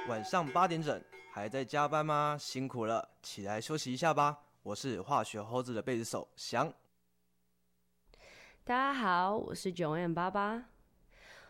晚上8点整，还在加班吗？辛苦了，起来休息一下吧。我是化学猴子的贝斯手翔。 大家好，我是9M88。